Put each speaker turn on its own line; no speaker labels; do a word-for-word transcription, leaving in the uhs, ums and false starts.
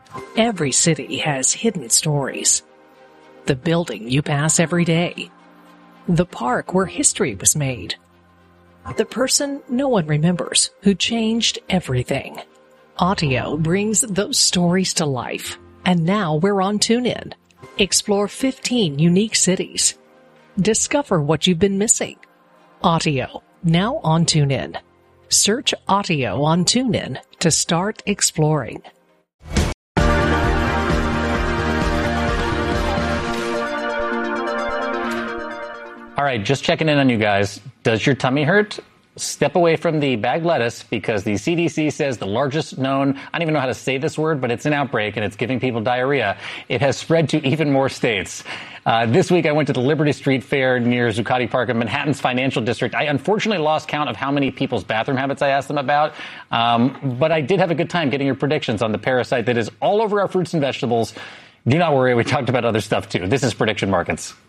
Every city has hidden stories. The building you pass every day. The park where history was made. The person no one remembers who changed everything. Audio brings those stories to life. And now we're on TuneIn. Explore fifteen unique cities. Discover what you've been missing. Audio, now on TuneIn. Search Audio on TuneIn to start exploring.
All right, just checking in on you guys. Does your tummy hurt? Step away from the bagged lettuce because the C D C says the largest known, I don't even know how to say this word, but it's an outbreak and it's giving people diarrhea. It has spread to even more states. Uh, this week I went to the Liberty Street Fair near Zuccotti Park in Manhattan's financial district. I unfortunately lost count of how many people's bathroom habits I asked them about. Um, but I did have a good time getting your predictions on the parasite that is all over our fruits and vegetables. Do not worry, we talked about other stuff too. This is Prediction Markets.